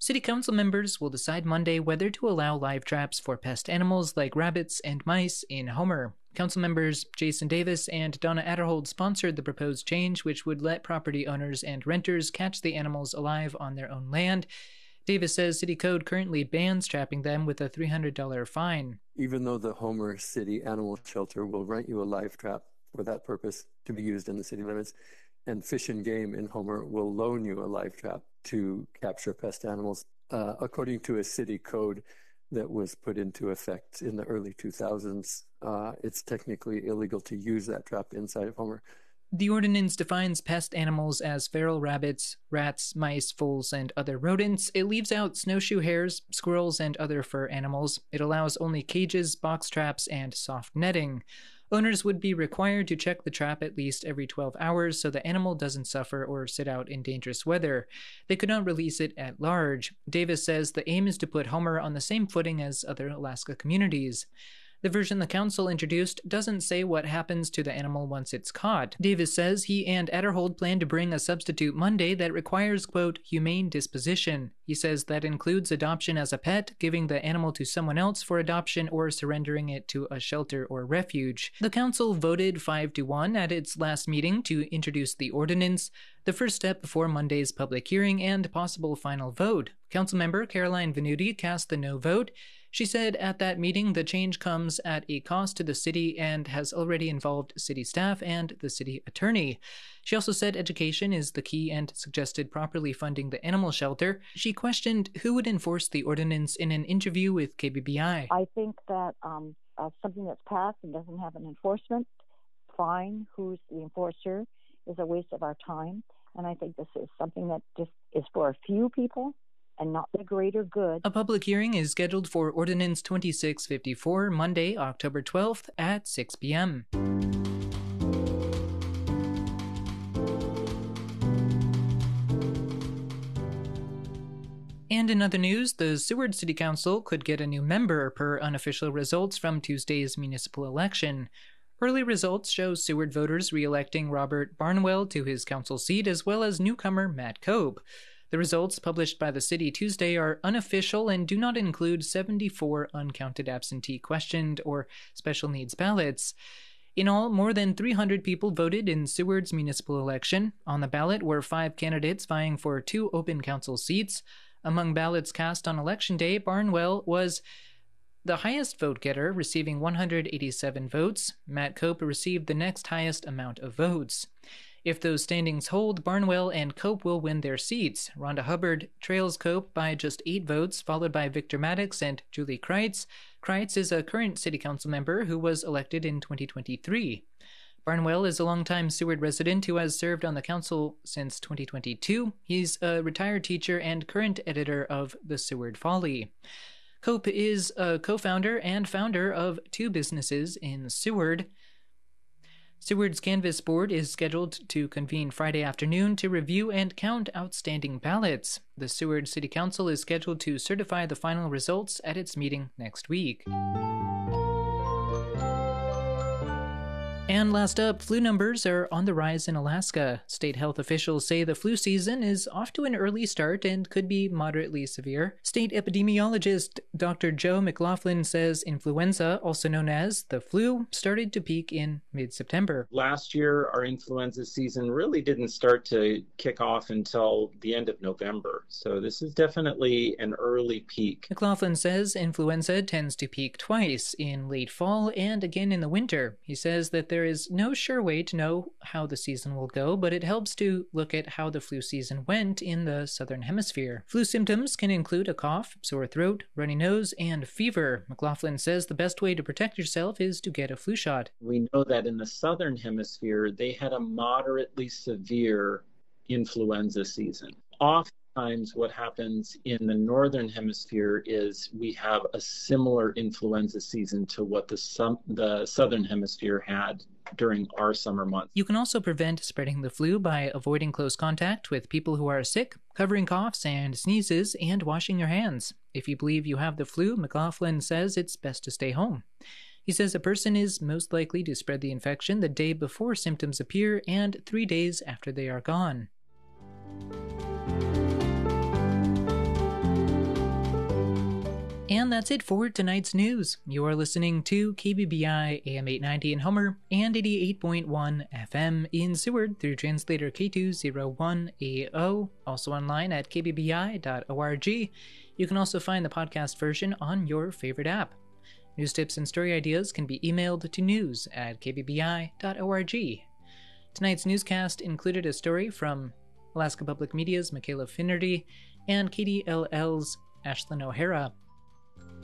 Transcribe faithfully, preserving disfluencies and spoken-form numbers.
City Council members will decide Monday whether to allow live traps for pest animals like rabbits and mice in Homer. Council members Jason Davis and Donna Adderhold sponsored the proposed change, which would let property owners and renters catch the animals alive on their own land. Davis says city code currently bans trapping them with a three hundred dollars fine. Even though the Homer City Animal Shelter will rent you a live trap for that purpose to be used in the city limits, and Fish and Game in Homer will loan you a live trap to capture pest animals. Uh, according to a city code that was put into effect in the early two thousands, uh, it's technically illegal to use that trap inside of Homer. The ordinance defines pest animals as feral rabbits, rats, mice, voles, and other rodents. It leaves out snowshoe hares, squirrels, and other fur animals. It allows only cages, box traps, and soft netting. Owners would be required to check the trap at least every twelve hours so the animal doesn't suffer or sit out in dangerous weather. They could not release it at large. Davis says the aim is to put Homer on the same footing as other Alaska communities. The version the council introduced doesn't say what happens to the animal once it's caught. Davis says he and Adderhold plan to bring a substitute Monday that requires, quote, humane disposition. He says that includes adoption as a pet, giving the animal to someone else for adoption, or surrendering it to a shelter or refuge. The council voted five to one at its last meeting to introduce the ordinance, the first step before Monday's public hearing and possible final vote. Councilmember Caroline Venuti cast the no vote. She said at that meeting the change comes at a cost to the city and has already involved city staff and the city attorney. She also said education is the key and suggested properly funding the animal shelter. She questioned who would enforce the ordinance in an interview with K B B I. I think that um, uh, something that's passed and doesn't have an enforcement, fine, who's the enforcer, is a waste of our time. And I think this is something that just is for a few people and not the greater good. A public hearing is scheduled for Ordinance twenty-six fifty-four Monday, October twelfth at six p.m. And in other news, the Seward City Council could get a new member per unofficial results from Tuesday's municipal election. Early results show Seward voters re-electing Robert Barnwell to his council seat, as well as newcomer Matt Cope. The results published by the city Tuesday are unofficial and do not include seventy-four uncounted absentee questioned or special needs ballots. In all, more than three hundred people voted in Seward's municipal election. On the ballot were five candidates vying for two open council seats. Among ballots cast on Election Day, Barnwell was the highest vote-getter, receiving one hundred eighty-seven votes. Matt Cope received the next highest amount of votes. If those standings hold, Barnwell and Cope will win their seats. Rhonda Hubbard trails Cope by just eight votes, followed by Victor Maddox and Julie Kreitz. Kreitz is a current city council member who was elected in twenty twenty-three. Barnwell is a longtime Seward resident who has served on the council since twenty twenty-two. He's a retired teacher and current editor of The Seward Folly. Cope is a co-founder and founder of two businesses in Seward. Seward's Canvass Board is scheduled to convene Friday afternoon to review and count outstanding ballots. The Seward City Council is scheduled to certify the final results at its meeting next week. And last up, flu numbers are on the rise in Alaska. State health officials say the flu season is off to an early start and could be moderately severe. State epidemiologist Doctor Joe McLaughlin says influenza, also known as the flu, started to peak in mid-September. Last year, our influenza season really didn't start to kick off until the end of November. So this is definitely an early peak. McLaughlin says influenza tends to peak twice, in late fall and again in the winter. He says that there There is no sure way to know how the season will go, but it helps to look at how the flu season went in the southern hemisphere. Flu symptoms can include a cough, sore throat, runny nose, and fever. McLaughlin says the best way to protect yourself is to get a flu shot. We know that in the southern hemisphere, they had a moderately severe influenza season. Oftentimes what happens in the northern hemisphere is we have a similar influenza season to what the, sum- the southern hemisphere had during our summer months. You can also prevent spreading the flu by avoiding close contact with people who are sick, covering coughs and sneezes, and washing your hands. If you believe you have the flu, McLaughlin says it's best to stay home. He says a person is most likely to spread the infection the day before symptoms appear and three days after they are gone. And that's it for tonight's news. You are listening to K B B I A M eight ninety in Homer and eighty-eight point one F M in Seward through translator K two oh one A O, also online at k b b i dot org. You can also find the podcast version on your favorite app. News tips and story ideas can be emailed to news at k b b i dot org. Tonight's newscast included a story from Alaska Public Media's Michaela Finnerty and K D L L's Ashlyn O'Hara.